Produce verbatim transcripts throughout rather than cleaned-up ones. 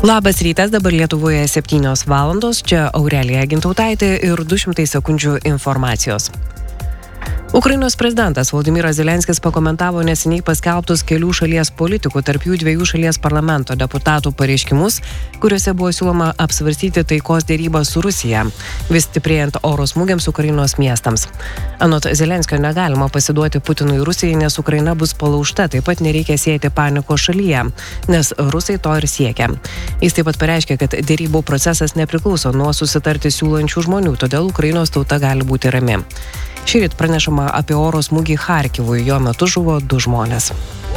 Labas rytas, dabar Lietuvoje septynios valandos, čia Aurelija Gintautaitė ir du šimtai sekundžių informacijos. Ukrainos prezidentas Volodymyras Zelenskis pakomentavo neseniai paskelbtus kelių šalies politikų, tarp jų dviejų šalies parlamento deputatų pareiškimus, kuriuose buvo siūloma apsvarstyti taikos dėrybas su Rusija, vis stiprėjant oro smūgiams Ukrainos miestams. Anot Zelenskio negalima pasiduoti Putinui Rusijai, nes Ukraina bus palaužta, taip pat nereikia sieti panikos šalyje, nes rusai to ir siekia. Jis taip pat pareiškė, kad dėrybų procesas nepriklauso nuo susitarti siūlančių žmonių, todėl Ukrainos tauta gali būti rami. Šįryt pranešama apie oro smūgį Charkivui, jo metu žuvo du žmonės.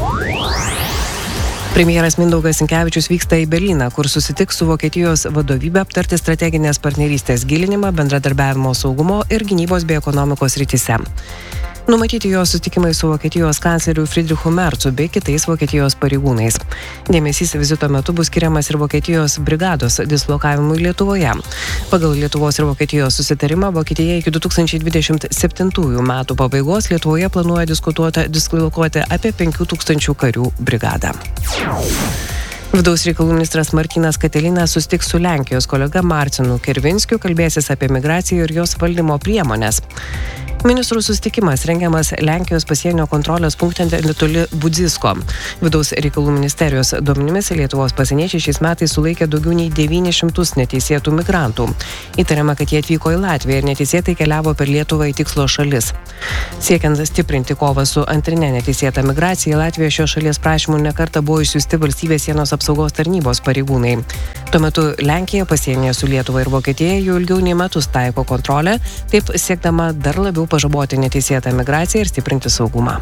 Premjeras Mindaugas Sinkevičius vyksta į Berlyną, kur susitiks su Vokietijos vadovybe aptarti strateginės partnerystės gilinimą, bendradarbiavimo saugumo ir gynybos bei ekonomikos srityse. Numatyti jo susitikimai su Vokietijos kancleriu Friedrichu Merzu bei kitais Vokietijos pareigūnais. Dėmesys vizito metu bus skiriamas ir Vokietijos brigados dislokavimui Lietuvoje. Pagal Lietuvos ir Vokietijos susitarimą Vokietija iki du tūkstančiai dvidešimt septintųjų metų pabaigos Lietuvoje planuoja diskutuoti, dislokuoti apie penkių tūkstančių karių brigadą. Vidaus reikalų ministras Martynas Katilinas susitiks su Lenkijos kolega Marcinu Kervinskiu, kalbėsis apie migraciją ir jos valdymo priemonės. Ministrų susitikimas rengiamas Lenkijos pasienio kontrolės punkte netoli Budzisko. Vidaus reikalų ministerijos duomenimis Lietuvos pasieniečiai šiais metais sulaikė daugiau nei devynis šimtus neteisėtų migrantų. Įtariama, kad jie atvyko į Latviją ir neteisėtai keliavo per Lietuvą į tikslo šalis. Siekiant stiprinti kovą su antrinė neteisėta migracija, Latvija šios šalies prašymų nekartą buvo išsiųsti valstybės sienos apsaugos tarnybos pareigūnai. Tuo metu Lenkija pasienyje su Lietuva ir Vokietija jau ilgiau nei metus taiko kontrolę, taip siekdama dar labiau pažaboti neteisėtą migraciją ir stiprinti saugumą.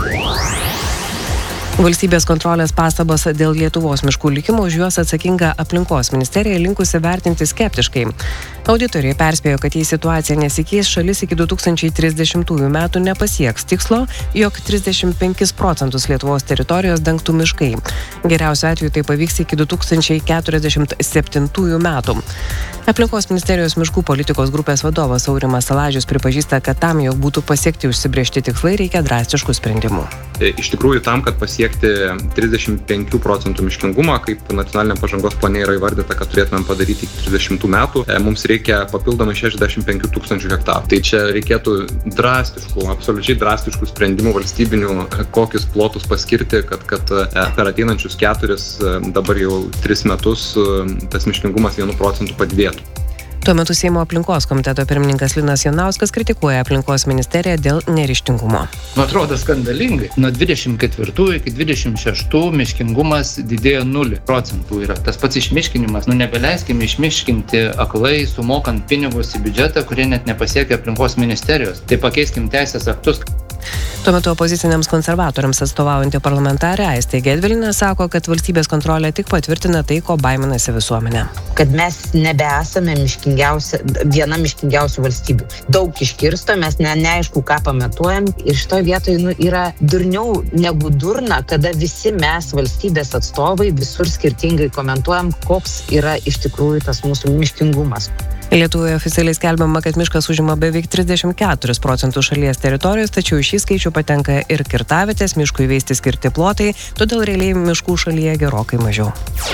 Valstybės kontrolės pastabas dėl Lietuvos miškų likimo už juos atsakinga aplinkos ministerija linkusi vertinti skeptiškai. Auditoriai perspėjo, kad jei situacija nesikeis, šalis iki du tūkstančiai trisdešimtųjų metų nepasieks tikslo, jog trisdešimt penkis procentus Lietuvos teritorijos dengtų miškai. Geriausiu atveju tai pavyks iki du tūkstančiai keturiasdešimt septintųjų metų. Aplinkos ministerijos miškų politikos grupės vadovas Aurimas Salažius pripažįsta, kad tam, jog būtų pasiekti užsibrėžti tikslai, reikia drastiškų sprendimų. Iš tikrųjų, tam, kad pasiekti trisdešimt penkių procentų miškingumą, kaip nacionalinė pažangos plane yra įvardyta, kad turėtumėm padaryti iki trisdešimtų metų, mums reikia papildomai šešiasdešimt penkių tūkstančių hektarų. Tai čia reikėtų drastiškų, absoliučiai drastiškų sprendimų valstybinių, kokius plotus paskirti, kad, kad per ateinančius keturis, dabar jau tris metus tas miškingumas vienu procentu padidėtų. Tuo metu Seimo aplinkos komiteto pirmininkas Linas Jonauskas kritikuoja aplinkos ministeriją dėl neryžtingumo. Nu, atrodo skandalingai. Nuo dvidešimt ketvirtų iki dvidešimt šeštų miškingumas didėjo nulį procentų. Yra tas pats išmiškinimas. Nu, nebeleiskime išmiškinti aklai, sumokant pinigus į biudžetą, kurie net nepasiekia aplinkos ministerijos. Tai pakeiskim teisės aktus. Tuo metu opoziciniams konservatoriams atstovaujantį parlamentarę Aistė Gedvilienė sako, kad valstybės kontrolė tik patvirtina tai, ko baiminasi visuomenė. Kad mes nebesame miškingiausia, viena miškingiausių valstybių. Daug iškirsto, mes ne, neaišku, ką pamatuojam. Ir šitoje vietoje nu, yra durniau negu durna, kada visi mes valstybės atstovai visur skirtingai komentuojam, koks yra iš tikrųjų tas mūsų miškingumas. Lietuvoje oficialiai skelbiama, kad miškas užima beveik trisdešimt keturis procentus šalies teritorijos, tačiau į šį skaičių patenka ir kirtavietės, miškui veisti skirti plotai, todėl realiai miškų šalyje gerokai mažiau.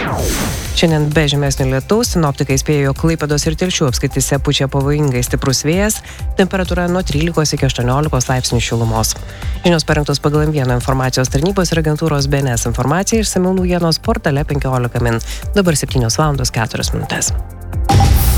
Šiandien be žymesnio lietaus sinoptikai spėjo Klaipėdos ir Telšių apskrityse pučia pavojingai stiprus vėjas, temperatūra nuo trylikos iki aštuoniolikos laipsnių šilumos. Žinios parengtos pagal M vieną informacijos tarnybos ir agentūros B N S informaciją, išsamiau naujienos portale penkiolika min. Dabar septynios valandos keturios minutės.